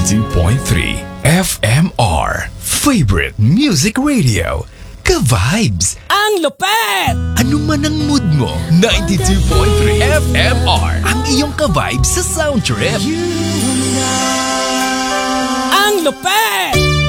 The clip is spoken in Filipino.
92.3 FMR Favorite Music Radio. Ka-vibes! Ang lupet! Ano man ang mood mo, 92.3 FMR ang iyong ka-vibes sa sound trip. Ang lupet!